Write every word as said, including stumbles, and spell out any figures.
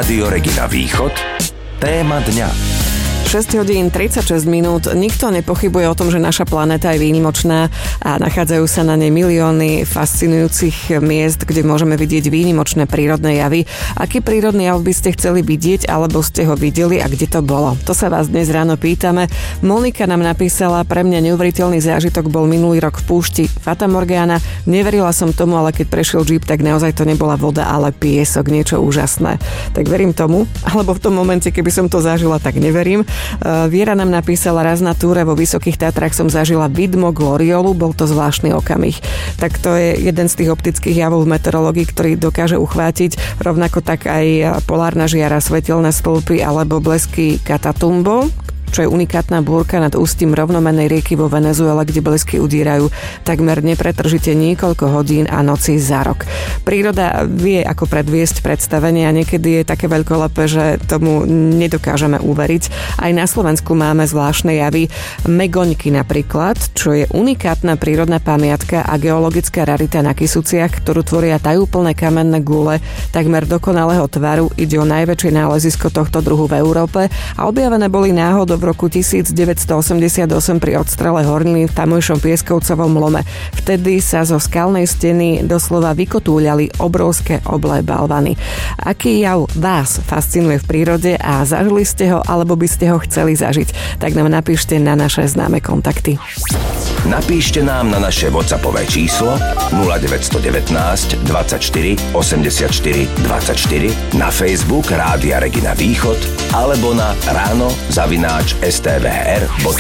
Rádio Regina Východ. Téma dňa. šesť hodín tridsaťšesť minút. Nikto nepochybuje o tom, že naša planéta je výnimočná a nachádzajú sa na nej milióny fascinujúcich miest, kde môžeme vidieť výnimočné prírodné javy. Aký prírodný jav by ste chceli vidieť, alebo ste ho videli a kde to bolo? To sa vás dnes ráno pýtame. Monika nám napísala: pre mňa neuveriteľný zážitok bol minulý rok v púšti Fata Morgana. Neverila som tomu, ale keď prešiel džíp, tak naozaj to nebola voda, ale piesok, niečo úžasné. Tak verím tomu, alebo v tom momente, keby som to zažila, tak neverím. Viera nám napísala: raz na túre vo Vysokých Tatrách som zažila vidmo gloriolu, bol to zvláštny okamih. Tak to je jeden z tých optických javov v meteorológii, ktorý dokáže uchvátiť, rovnako tak aj polárna žiara, svetelné stĺpy alebo blesky Catatumbo, čo je unikátna búrka nad ústím rovnomennej rieky vo Venezuele, kde blesky udírajú takmer nepretržite niekoľko hodín a nocí za rok. Príroda vie, ako predviesť predstavenie a niekedy je také veľkolepé, že tomu nedokážeme uveriť. Aj na Slovensku máme zvláštne javy. Megoňky napríklad, čo je unikátna prírodná pamiatka a geologická rarita na Kysuciach, ktorú tvoria tajúplné kamenné gule takmer dokonalého tvaru. Ide o najväčšie nálezisko tohto druhu v Európe a objavené boli náhodou v roku devätnásťstoosemdesiatosem pri odstrele horniny v tamojšom Pieskovcovom lome. Vtedy sa zo skalnej steny doslova vykotúľali obrovské oblé balvany. Aký jav vás fascinuje v prírode a zažili ste ho, alebo by ste ho chceli zažiť? Tak nám napíšte na naše známe kontakty. Napíšte nám na naše WhatsAppové číslo nula deväť jedna deväť dvadsaťštyri osemdesiatštyri dvadsaťštyri, na Facebook Rádia Regina Východ alebo na ráno zavináč es té vé er bodka